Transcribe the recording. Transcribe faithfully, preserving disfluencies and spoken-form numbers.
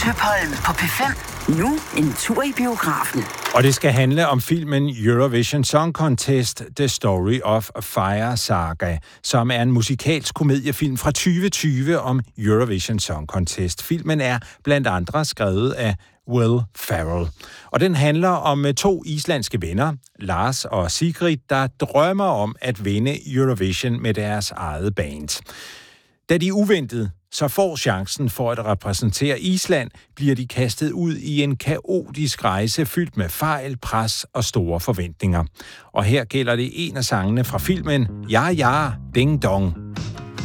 Tøpholm på P fem. Nu en tur i biografen. Og det skal handle om filmen Eurovision Song Contest, The Story of Fire Saga, som er en musikalsk komediefilm fra tyve tyve om Eurovision Song Contest. Filmen er blandt andre skrevet af Will Ferrell. Og den handler om to islandske venner, Lars og Sigrid, der drømmer om at vinde Eurovision med deres eget band. Da de uventet så får chancen for at repræsentere Island, bliver de kastet ud i en kaotisk rejse fyldt med fejl, pres og store forventninger. Og her gælder det en af sangene fra filmen Ja Ja Ding Dong.